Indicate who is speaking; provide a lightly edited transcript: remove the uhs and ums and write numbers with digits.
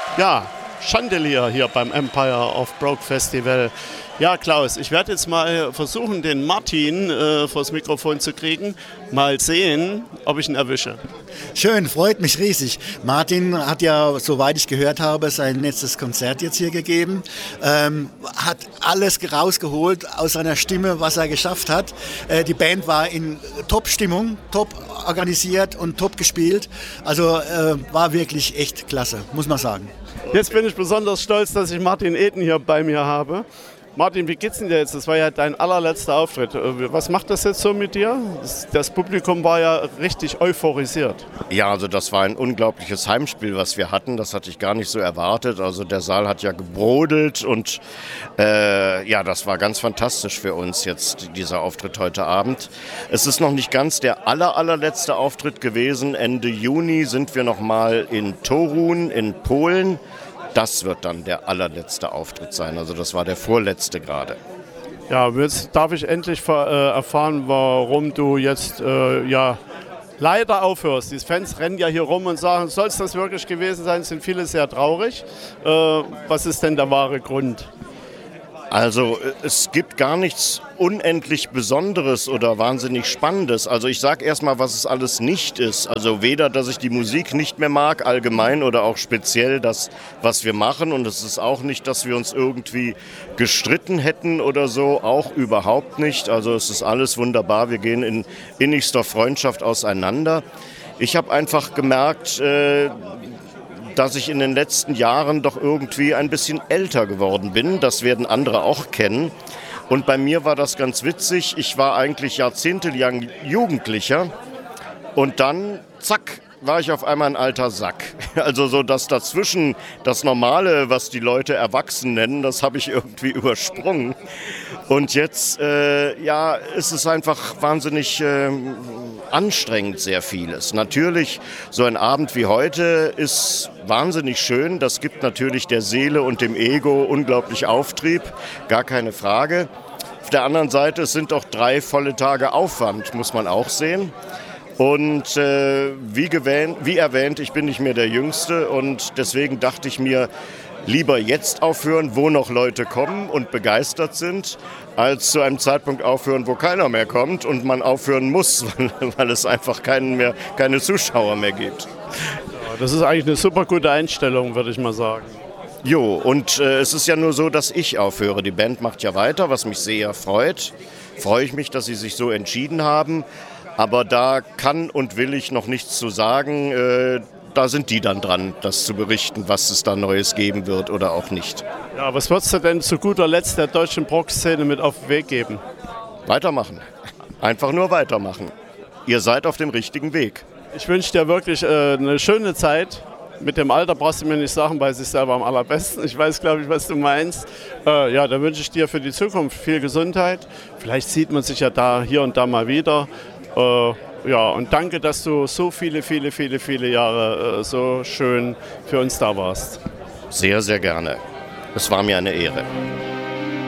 Speaker 1: Ja, Chandelier hier beim Empire of Broke Festival. Ja, Klaus, ich werde jetzt mal versuchen, den Martin vors Mikrofon zu kriegen. Mal sehen, ob ich ihn erwische.
Speaker 2: Schön, freut mich riesig. Martin hat ja, soweit ich gehört habe, sein letztes Konzert jetzt hier gegeben. Hat alles rausgeholt aus seiner Stimme, was er geschafft hat. Die Band war in Top-Stimmung, top organisiert und top gespielt. Also war wirklich echt klasse, muss man sagen.
Speaker 1: Jetzt bin ich besonders stolz, dass ich Martin Eden hier bei mir habe. Martin, wie geht's denn dir jetzt? Das war ja dein allerletzter Auftritt. Was macht das jetzt so mit dir? Das Publikum war ja richtig euphorisiert.
Speaker 3: Ja, also das war ein unglaubliches Heimspiel, was wir hatten. Das hatte ich gar nicht so erwartet. Also der Saal hat ja gebrodelt und ja, das war ganz fantastisch für uns jetzt, dieser Auftritt heute Abend. Es ist noch nicht ganz der allerletzte Auftritt gewesen. Ende Juni sind wir noch mal in Torun in Polen. Das wird dann der allerletzte Auftritt sein. Also das war der vorletzte gerade.
Speaker 1: Ja, jetzt darf ich endlich erfahren, warum du jetzt leider aufhörst. Die Fans rennen ja hier rum und sagen, soll es das wirklich gewesen sein? Sind viele sehr traurig. Was ist denn der wahre Grund?
Speaker 3: Also es gibt gar nichts unendlich Besonderes oder wahnsinnig Spannendes. Also ich sage erstmal, was es alles nicht ist. Also weder, dass ich die Musik nicht mehr mag, allgemein oder auch speziell das, was wir machen. Und es ist auch nicht, dass wir uns irgendwie gestritten hätten oder so, auch überhaupt nicht. Also es ist alles wunderbar. Wir gehen in innigster Freundschaft auseinander. Ich habe einfach gemerkt, dass ich in den letzten Jahren doch irgendwie ein bisschen älter geworden bin. Das werden andere auch kennen. Und bei mir war das ganz witzig. Ich war eigentlich jahrzehntelang Jugendlicher und dann, zack, war ich auf einmal ein alter Sack. Also so das dazwischen, das Normale, was die Leute erwachsen nennen, das habe ich irgendwie übersprungen. Und jetzt ist es einfach wahnsinnig anstrengend, sehr vieles. Natürlich, so ein Abend wie heute ist wahnsinnig schön. Das gibt natürlich der Seele und dem Ego unglaublich Auftrieb, gar keine Frage. Auf der anderen Seite, es sind auch 3 volle Tage Aufwand, muss man auch sehen. Und wie erwähnt, ich bin nicht mehr der Jüngste und deswegen dachte ich mir, lieber jetzt aufhören, wo noch Leute kommen und begeistert sind, als zu einem Zeitpunkt aufhören, wo keiner mehr kommt und man aufhören muss, weil es einfach keine Zuschauer mehr gibt.
Speaker 1: Ja, das ist eigentlich eine super gute Einstellung, würde ich mal sagen.
Speaker 3: Jo, und es ist ja nur so, dass ich aufhöre. Die Band macht ja weiter, was mich sehr freut. Freue ich mich, dass sie sich so entschieden haben. Aber da kann und will ich noch nichts zu sagen. Da sind die dann dran, das zu berichten, was es da Neues geben wird oder auch nicht.
Speaker 1: Ja, was würdest du denn zu guter Letzt der deutschen Prog-Szene mit auf den Weg geben?
Speaker 3: Weitermachen. Einfach nur weitermachen. Ihr seid auf dem richtigen Weg.
Speaker 1: Ich wünsche dir wirklich eine schöne Zeit. Mit dem Alter brauchst du mir nicht sagen, weiß ich selber am allerbesten. Ich weiß, glaube ich, was du meinst. Ja, dann wünsche ich dir für die Zukunft viel Gesundheit. Vielleicht sieht man sich ja da hier und da mal wieder. Ja, und danke, dass du so viele Jahre so schön für uns da warst.
Speaker 3: Sehr, sehr gerne. Es war mir eine Ehre.